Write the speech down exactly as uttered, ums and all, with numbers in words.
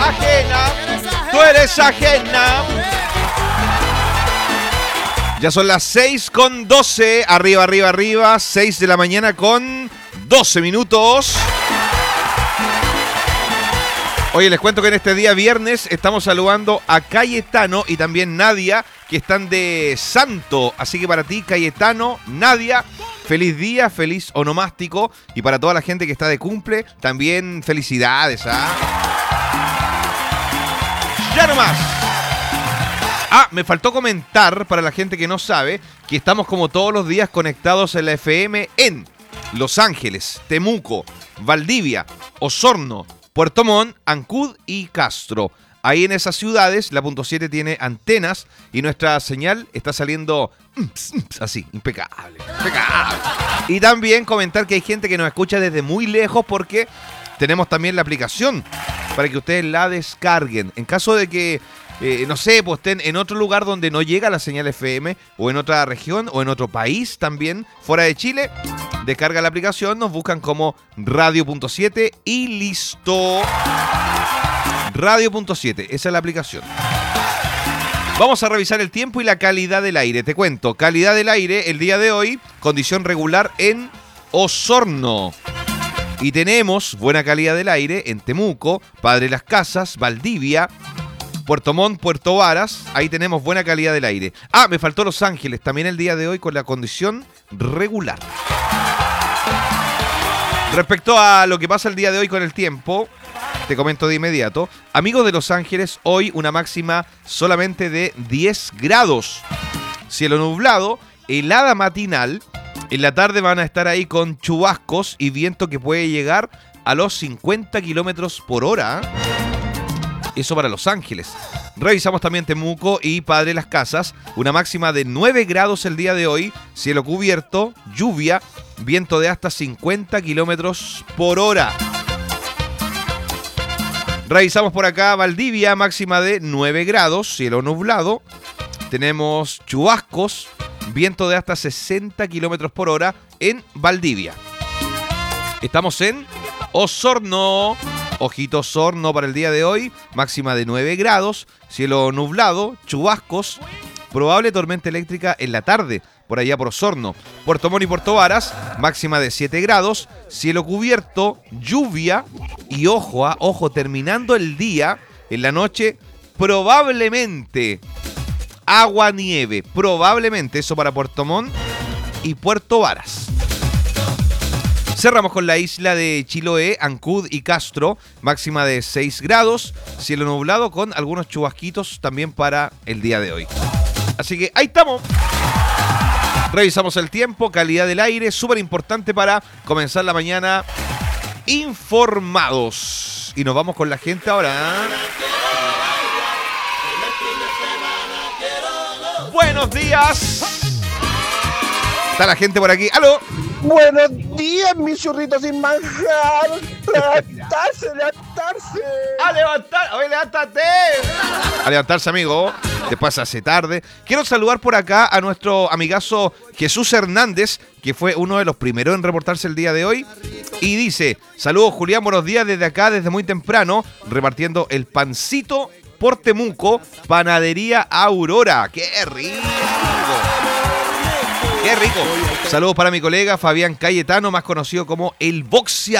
Ajena. Tú eres ajena. Ya son las seis con doce. Arriba, arriba, arriba. seis de la mañana con doce minutos. Oye, les cuento que en este día viernes estamos saludando a Cayetano y también Nadia, que están de santo. Así que para ti, Cayetano, Nadia, feliz día, feliz onomástico. Y para toda la gente que está de cumple, también felicidades, ¿ah? Ya nomás. Ah, me faltó comentar para la gente que no sabe que estamos como todos los días conectados en la F M en Los Ángeles, Temuco, Valdivia, Osorno, Puerto Montt, Ancud y Castro. Ahí en esas ciudades, la punto siete tiene antenas y nuestra señal está saliendo así, impecable, impecable. Y también comentar que hay gente que nos escucha desde muy lejos porque tenemos también la aplicación para que ustedes la descarguen. En caso de que, eh, no sé, pues estén en otro lugar donde no llega la señal F M o en otra región o en otro país también, fuera de Chile, descarga la aplicación, nos buscan como Radio punto siete y listo. Radio punto siete, esa es la aplicación. Vamos a revisar el tiempo y la calidad del aire. Te cuento, calidad del aire el día de hoy, condición regular en Osorno. Y tenemos buena calidad del aire en Temuco, Padre Las Casas, Valdivia, Puerto Montt, Puerto Varas. Ahí tenemos buena calidad del aire. Ah, me faltó Los Ángeles también el día de hoy con la condición regular. Respecto a lo que pasa el día de hoy con el tiempo, te comento de inmediato. Amigos de Los Ángeles, hoy una máxima solamente de diez grados. Cielo nublado, helada matinal. En la tarde van a estar ahí con chubascos y viento que puede llegar a los cincuenta kilómetros por hora. Eso para Los Ángeles. Revisamos también Temuco y Padre Las Casas. Una máxima de nueve grados el día de hoy. Cielo cubierto, lluvia, viento de hasta cincuenta kilómetros por hora. Revisamos por acá Valdivia, máxima de nueve grados, cielo nublado. Tenemos chubascos, viento de hasta sesenta kilómetros por hora en Valdivia. Estamos en Osorno. Ojito Osorno para el día de hoy, máxima de nueve grados, cielo nublado, chubascos, probable tormenta eléctrica en la tarde, por allá por Osorno. Puerto Montt y Puerto Varas, máxima de siete grados, cielo cubierto, lluvia y ojo, a, ojo, terminando el día, en la noche, probablemente agua nieve, probablemente eso para Puerto Montt y Puerto Varas. Cerramos con la isla de Chiloé, Ancud y Castro, máxima de seis grados, cielo nublado con algunos chubasquitos también para el día de hoy. Así que ahí estamos. Revisamos el tiempo, calidad del aire, súper importante para comenzar la mañana informados. Y nos vamos con la gente ahora. Buenos días. Está la gente por aquí. ¡Aló! Buenos días, mis churritos sin manjar. Levantarse, levantarse. ¡A levantar! ¡Oye, levántate! A levantarse, amigo. Después hace tarde. Quiero saludar por acá a nuestro amigazo Jesús Hernández, que fue uno de los primeros en reportarse el día de hoy. Y dice, saludos Julián, buenos días desde acá, desde muy temprano, repartiendo el pancito por Temuco, Panadería Aurora. ¡Qué rico! ¡Qué rico! Saludos para mi colega Fabián Cayetano, más conocido como El Boxeador.